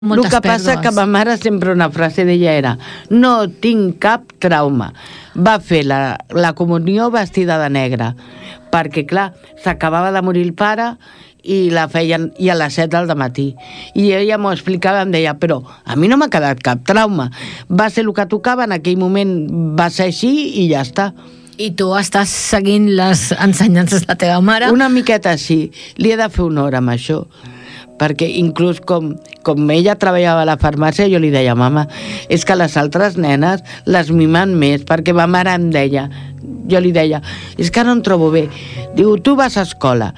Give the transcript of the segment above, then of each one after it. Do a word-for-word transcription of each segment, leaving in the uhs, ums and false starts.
moltes El que passa pèrdues. que ma mare sempre una frase d'ella era no tinc cap trauma. Va fer la, la comunió vestida de negre, perquè clar, s'acabava de morir el pare i la feien i a les set del matí. I ella m'ho explicava, em deia, però a mi no m'ha quedat cap trauma. Va ser el que tocava, en aquell moment va ser així i ja està. I tu estàs seguint les ensenyances de la teva mare? Una miqueta així. Li he de fer honor amb això. Perquè inclús com, com ella treballava a la farmàcia, jo li deia, mama, és que les altres nenes les mimen més, perquè ma mare em deia, jo li deia, és que no em trobo bé. Diu, tu vas a escola,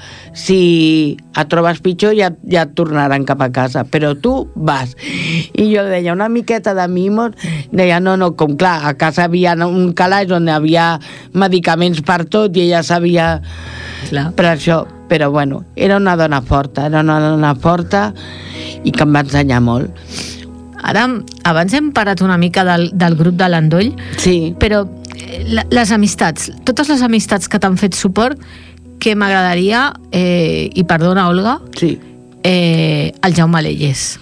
si et trobes pitjor ja, ja et tornaran cap a casa, però tu vas. I jo deia, una miqueta de mimos, deia, no, no, com clar, a casa havia un calaix on hi havia medicaments per tot i ella sabia Clar. per això. Però bueno, era una dona forta, era una dona forta i que em va ensenyar molt. Ara, abans hem parlat una mica del, del grup de l'Endoll, Sí. però la, les amistats, totes les amistats que t'han fet suport, que m'agradaria, eh, i perdona, Olga, Sí. eh, el Jaume Leyes.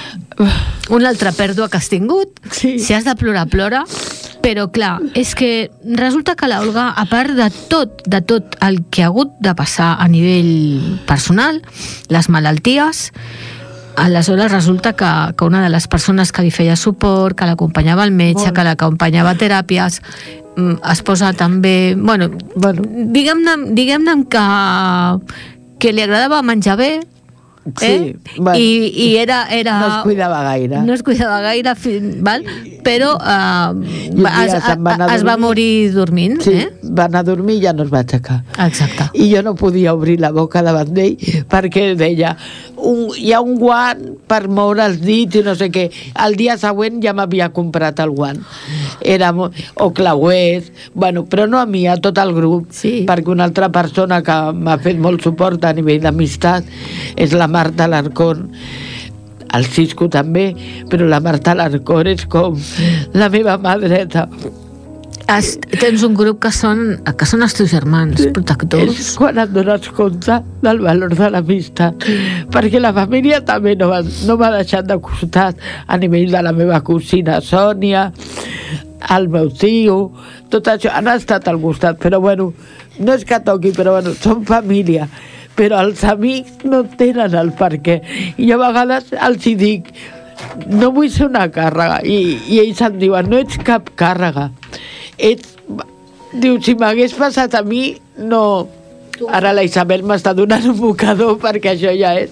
Una altra pèrdua que has tingut, Sí. si has de plorar, plora, però clar, és que resulta que l'Olga, a part de tot, de tot el que ha hagut de passar a nivell personal, les malalties, aleshores resulta que, que una de les persones que li feia suport, que l'acompanyava al metge, Molt. que l'acompanyava a teràpies, mm, es posa també... Bueno, Bueno. diguem-ne diguem que, que li agradava menjar bé, Sí, eh? bueno. I, i era, era... No es cuidava gaire. No es cuidava gaire, fi- val? Però uh, un dia es, se'n va anar a es va dormir. morir dormint, Sí, eh? va anar a dormir i ja no es va aixecar. Exacte. I jo no podia obrir la boca davant d'ell perquè deia, un, hi ha un guant per moure els dits i no sé què. El dia següent ja m'havia comprat el guant. Era, mo- o clauers, bueno, però no a mi, a tot el grup, Sí. perquè una altra persona que m'ha fet molt suport a nivell d'amistat és la Marta Larcón, el Cisco també, però la Marta Larcón és com la meva mà dreta. Es, tens un grup que són, que són els teus germans, protectors. És quan et dones compte del valor de l'amistat, perquè la família també no va, no m'ha deixat de costat a nivell de la meva cosina Sònia, el meu tio, tot això han estat al costat, però bueno, no és que toqui, però bueno, són família, però els amics no tenen el per què, i jo a vegades els hi dic, no vull ser una càrrega, i, i ells em diuen, no ets cap càrrega, ets... Diu, si m'hagués passat a mi, no... Ara la Isabel m'està donant un bocador perquè això ja és...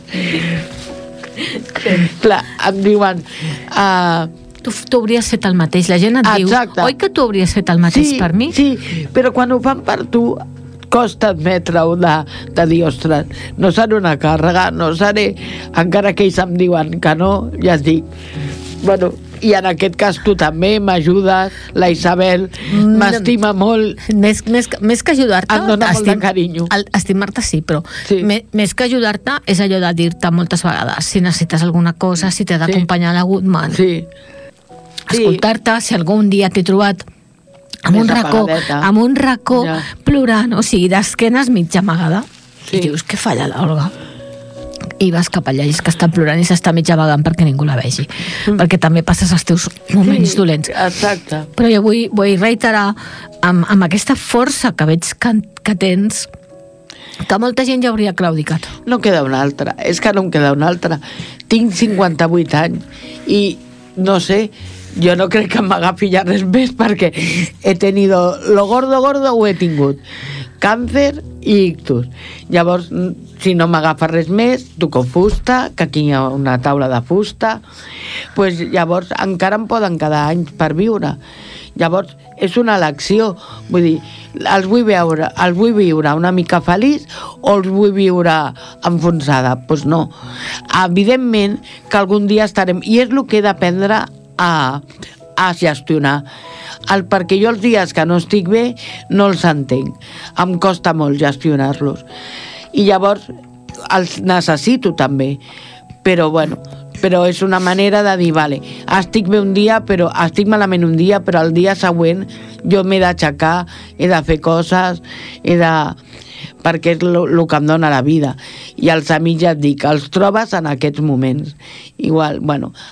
Clar, em diuen... Uh, Tu, tu hauries fet el mateix. La gent et Exacte. diu, oi que tu hauries fet el mateix sí, per mi? Sí, però quan ho fan per tu, costa admetre-ho de, de dir, ostres, no seré una càrrega, no seré... Encara que ells em diuen que no, ja et dic... Bueno, i en aquest cas tu també m'ajudes, la Isabel Mm, m'estima molt. Més, més, més que ajudar-te... Em dona molt de carinyo. el- Estimar-te sí, però Sí. me- més que ajudar-te és allò de dir-te moltes vegades si necessites alguna cosa, si t'he d'acompanyar a la Goodman. Sí. Sí. Escoltar-te, si algun dia t'he trobat amb Més un racó, apagadeta. amb un racó Ja. plorant, o sigui, d'esquenes mitja amagada, Sí. i dius, què falla l'Olga? I vas cap allà i és que està plorant i s'està mitja vagant perquè ningú la vegi, Mm. perquè també passes els teus moments Sí, dolents. Exacte. Però jo vull, vull reiterar amb, amb aquesta força que veig que, que tens, que molta gent ja hauria claudicat. No queda una altra, és que no em queda una altra. Tinc cinquanta-vuit anys i no sé, jo no crec que m'agafi ja res més perquè he tenido lo gordo gordo ho he tingut, càncer i ictus. Llavors, si no m'agafa res més, toco fusta, que aquí hi ha una taula de fusta, pues llavors encara em poden quedar anys per viure. Llavors, és una elecció. Vull dir, els vull veure, els vull viure una mica feliç o els vull viure enfonsada? Doncs pues no. Evidentment que algun dia estarem... I és el que he d'aprendre a, a gestionar. El, perquè jo els dies que no estic bé no els entenc. Em costa molt gestionar-los. I llavors els necessito també. Però bueno... però és una manera de dir, vale, estic bé un dia, però estic malament un dia, però el dia següent jo m'he d'aixecar, he de fer coses, he de... perquè és el que em dona la vida. I els amics, ja et dic, els trobes en aquests moments. Igual, bueno,